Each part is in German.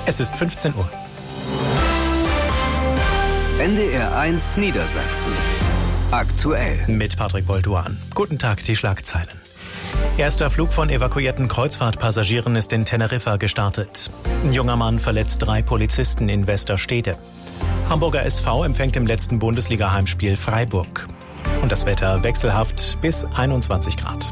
Es ist 15 Uhr. NDR 1 Niedersachsen. Aktuell. Mit Patrick Bolduan. Guten Tag, die Schlagzeilen. Erster Flug von evakuierten Kreuzfahrtpassagieren ist in Teneriffa gestartet. Ein junger Mann verletzt 3 Polizisten in Westerstede. Hamburger SV empfängt im letzten Bundesliga-Heimspiel Freiburg. Und das Wetter wechselhaft bis 21 Grad.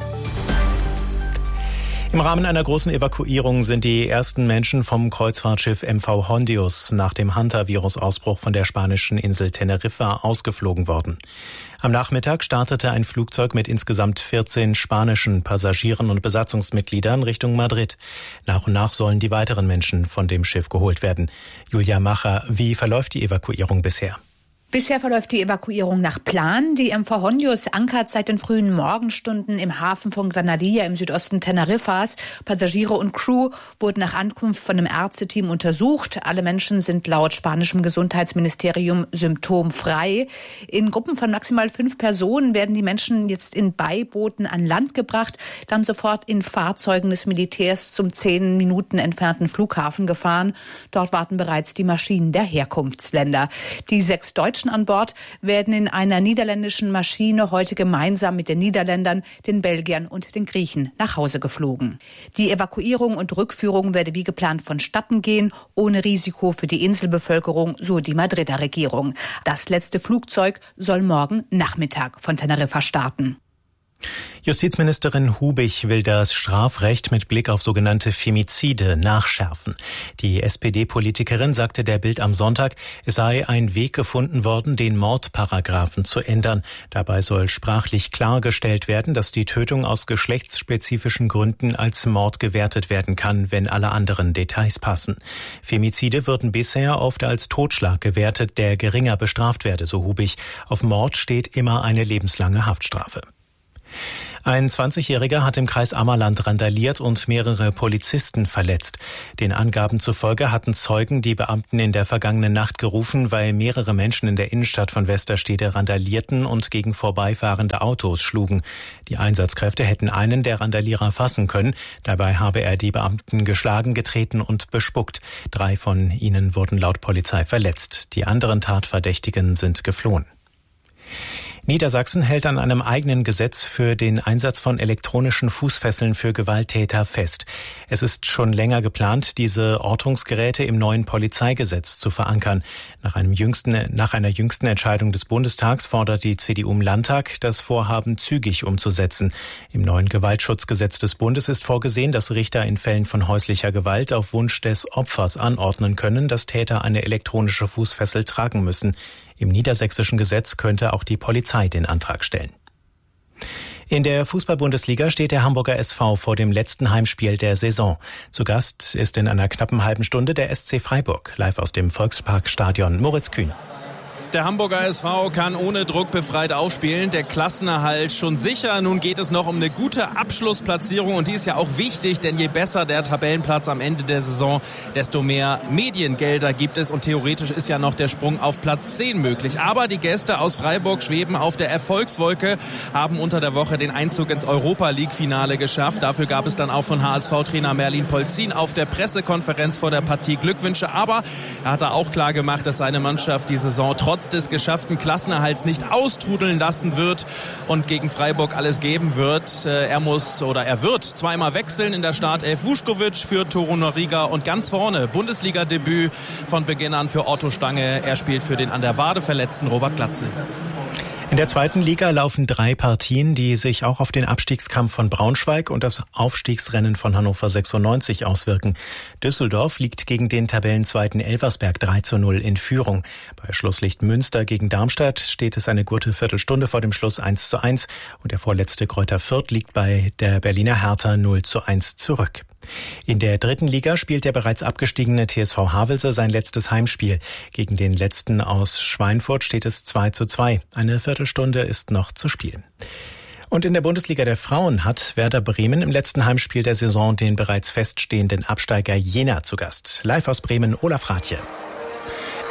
Im Rahmen einer großen Evakuierung sind die ersten Menschen vom Kreuzfahrtschiff MV Hondius nach dem Hantavirus-Ausbruch von der spanischen Insel Teneriffa ausgeflogen worden. Am Nachmittag startete ein Flugzeug mit insgesamt 14 spanischen Passagieren und Besatzungsmitgliedern Richtung Madrid. Nach und nach sollen die weiteren Menschen von dem Schiff geholt werden. Julia Macher, wie verläuft die Evakuierung bisher? Bisher verläuft die Evakuierung nach Plan. Die MV Hondius ankert seit den frühen Morgenstunden im Hafen von Granadilla im Südosten Teneriffas. Passagiere und Crew wurden nach Ankunft von einem Ärzteteam untersucht. Alle Menschen sind laut spanischem Gesundheitsministerium symptomfrei. In Gruppen von maximal 5 Personen werden die Menschen jetzt in Beibooten an Land gebracht, dann sofort in Fahrzeugen des Militärs zum 10 Minuten entfernten Flughafen gefahren. Dort warten bereits die Maschinen der Herkunftsländer. Die 6 Deutschen an Bord werden in einer niederländischen Maschine heute gemeinsam mit den Niederländern, den Belgiern und den Griechen nach Hause geflogen. Die Evakuierung und Rückführung werde wie geplant vonstatten gehen, ohne Risiko für die Inselbevölkerung, so die Madrider Regierung. Das letzte Flugzeug soll morgen Nachmittag von Teneriffa starten. Justizministerin Hubich will das Strafrecht mit Blick auf sogenannte Femizide nachschärfen. Die SPD-Politikerin sagte der Bild am Sonntag, es sei ein Weg gefunden worden, den Mordparagraphen zu ändern. Dabei soll sprachlich klargestellt werden, dass die Tötung aus geschlechtsspezifischen Gründen als Mord gewertet werden kann, wenn alle anderen Details passen. Femizide würden bisher oft als Totschlag gewertet, der geringer bestraft werde, so Hubich. Auf Mord steht immer eine lebenslange Haftstrafe. Ein 20-Jähriger hat im Kreis Ammerland randaliert und mehrere Polizisten verletzt. Den Angaben zufolge hatten Zeugen die Beamten in der vergangenen Nacht gerufen, weil mehrere Menschen in der Innenstadt von Westerstede randalierten und gegen vorbeifahrende Autos schlugen. Die Einsatzkräfte hätten einen der Randalierer fassen können. Dabei habe er die Beamten geschlagen, getreten und bespuckt. 3 von ihnen wurden laut Polizei verletzt. Die anderen Tatverdächtigen sind geflohen. Niedersachsen hält an einem eigenen Gesetz für den Einsatz von elektronischen Fußfesseln für Gewalttäter fest. Es ist schon länger geplant, diese Ortungsgeräte im neuen Polizeigesetz zu verankern. Nach einer jüngsten Entscheidung des Bundestags fordert die CDU im Landtag, das Vorhaben zügig umzusetzen. Im neuen Gewaltschutzgesetz des Bundes ist vorgesehen, dass Richter in Fällen von häuslicher Gewalt auf Wunsch des Opfers anordnen können, dass Täter eine elektronische Fußfessel tragen müssen. Im niedersächsischen Gesetz könnte auch die Polizei den Antrag stellen. In der Fußball-Bundesliga steht der Hamburger SV vor dem letzten Heimspiel der Saison. Zu Gast ist in einer knappen halben Stunde der SC Freiburg, live aus dem Volksparkstadion Moritz Kühn. Der Hamburger SV kann ohne Druck befreit aufspielen. Der Klassenerhalt schon sicher. Nun geht es noch um eine gute Abschlussplatzierung und die ist ja auch wichtig, denn je besser der Tabellenplatz am Ende der Saison, desto mehr Mediengelder gibt es und theoretisch ist ja noch der Sprung auf Platz 10 möglich. Aber die Gäste aus Freiburg schweben auf der Erfolgswolke, haben unter der Woche den Einzug ins Europa-League-Finale geschafft. Dafür gab es dann auch von HSV-Trainer Merlin Polzin auf der Pressekonferenz vor der Partie Glückwünsche. Aber er hat auch klar gemacht, dass seine Mannschaft die Saison trotz des geschafften Klassenerhalts nicht austrudeln lassen wird und gegen Freiburg alles geben wird. Er wird zweimal wechseln in der Startelf. Vuskovic für Toro Noriga und ganz vorne Bundesliga-Debüt von Beginn an für Otto Stange. Er spielt für den an der Wade verletzten Robert Glatzel. In der zweiten Liga laufen 3 Partien, die sich auch auf den Abstiegskampf von Braunschweig und das Aufstiegsrennen von Hannover 96 auswirken. Düsseldorf liegt gegen den Tabellenzweiten Elversberg 3:0 in Führung. Bei Schlusslicht Münster gegen Darmstadt steht es eine gute Viertelstunde vor dem Schluss 1:1 und der vorletzte Greuther Fürth liegt bei der Berliner Hertha 0:1 zurück. In der dritten Liga spielt der bereits abgestiegene TSV Havelse sein letztes Heimspiel. Gegen den letzten aus Schweinfurt steht es 2:2. Eine Viertelstunde ist noch zu spielen. Und in der Bundesliga der Frauen hat Werder Bremen im letzten Heimspiel der Saison den bereits feststehenden Absteiger Jena zu Gast. Live aus Bremen, Olaf Rathje.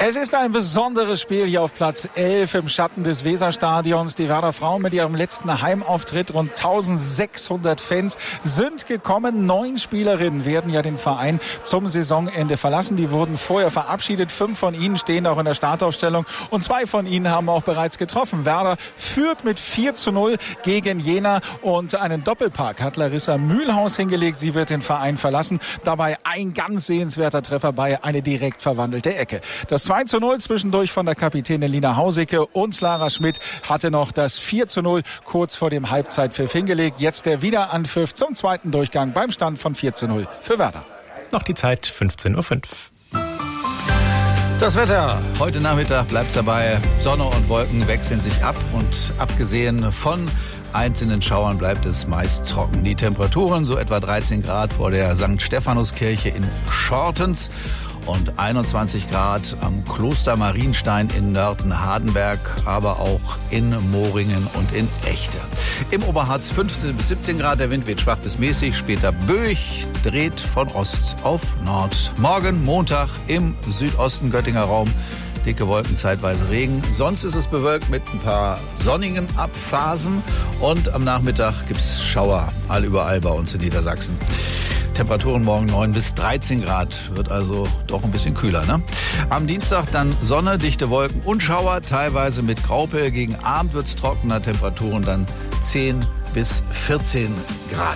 Es ist ein besonderes Spiel hier auf Platz 11 im Schatten des Weserstadions. Die Werder Frauen mit ihrem letzten Heimauftritt, rund 1600 Fans sind gekommen. 9 Spielerinnen werden ja den Verein zum Saisonende verlassen. Die wurden vorher verabschiedet. 5 von ihnen stehen auch in der Startaufstellung und 2 von ihnen haben auch bereits getroffen. Werder führt mit 4:0 gegen Jena und einen Doppelpack hat Larissa Mühlhaus hingelegt. Sie wird den Verein verlassen. Dabei ein ganz sehenswerter Treffer bei eine direkt verwandelte Ecke. Das 2:0 zwischendurch von der Kapitänin Lina Hausicke und Lara Schmidt hatte noch das 4:0 kurz vor dem Halbzeitpfiff hingelegt. Jetzt der Wiederanpfiff zum zweiten Durchgang beim Stand von 4:0 für Werder. Noch die Zeit 15:05 Uhr. Das Wetter. Heute Nachmittag bleibt dabei. Sonne und Wolken wechseln sich ab und abgesehen von einzelnen Schauern bleibt es meist trocken. Die Temperaturen so etwa 13 Grad vor der St. Stephanuskirche in Schortens und 21 Grad am Kloster Marienstein in Nörten-Hardenberg, aber auch in Moringen und in Echte. Im Oberharz 15 bis 17 Grad, der Wind weht schwach bis mäßig, später böig, dreht von Ost auf Nord. Morgen, Montag, im Südosten Göttinger Raum dicke Wolken, zeitweise Regen. Sonst ist es bewölkt mit ein paar sonnigen Abphasen und am Nachmittag gibt's Schauer überall bei uns in Niedersachsen. Temperaturen morgen 9 bis 13 Grad, wird also doch ein bisschen kühler, ne? Am Dienstag dann Sonne, dichte Wolken und Schauer, teilweise mit Graupel. Gegen Abend wird's trockener, Temperaturen dann 10 bis 14 Grad.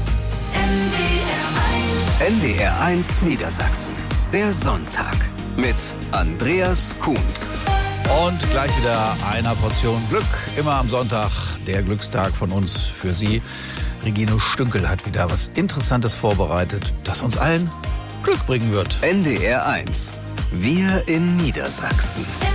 NDR1 Niedersachsen. Der Sonntag mit Andreas Kuhnt. Und gleich wieder einer Portion Glück. Immer am Sonntag der Glückstag von uns für Sie. Regine Stünkel hat wieder was Interessantes vorbereitet, das uns allen Glück bringen wird. NDR1. Wir in Niedersachsen.